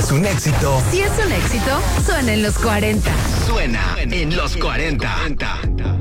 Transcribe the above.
es un éxito. Si es un éxito, suena en los 40. Suena en los 40.